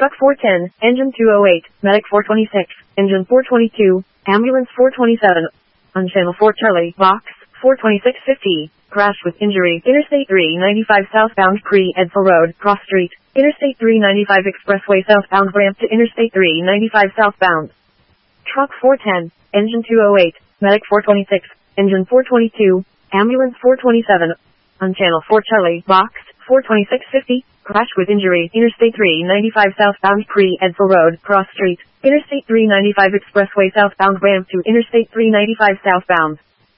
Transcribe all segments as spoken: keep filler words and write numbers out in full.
Truck four ten, Engine two oh eight, Medic four twenty-six, Engine four twenty-two, Ambulance four twenty-seven. On Channel four Charlie, Box, four twenty-six fifty. Crash with injury. Interstate three ninety-five southbound Pre-Edsel Road, Cross Street. Interstate three ninety-five Expressway southbound ramp to Interstate three ninety-five southbound. Truck four ten, Engine two oh eight, Medic four twenty-six, Engine four twenty-two, Ambulance four twenty-seven. On Channel four Charlie, Box, four twenty-six fifty. Crash with injury. Interstate three ninety-five southbound Pre-Edsel Road, Cross Street. Interstate three ninety-five Expressway southbound ramp to Interstate three ninety-five southbound.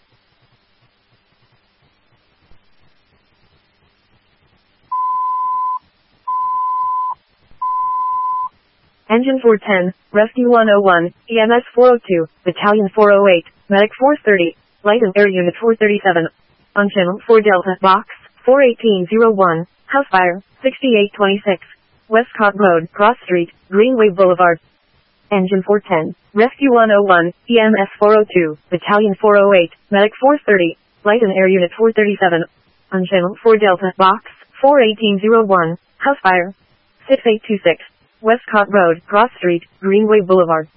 Engine four ten, Rescue one oh one, E M S four oh two, Battalion four oh eight, Medic four thirty, Light and Air Unit four thirty-seven. On Channel four Delta, Box, four eighteen oh one, House Fire, sixty-eight twenty-six. Westcott Road, Cross Street, Greenway Boulevard. Engine four ten, Rescue one oh one, E M S four oh two, Battalion four oh eight, Medic four thirty, Light and Air Unit four thirty-seven. On Channel four Delta, Box, four eighteen oh one, House Fire, sixty-eight twenty-six. Westcott Road, Cross Street, Greenway Boulevard.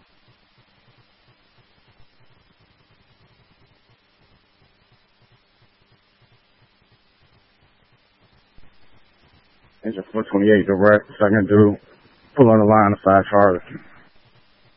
Engine four twenty-eight, direct, second due, pull on the line of five Charlie.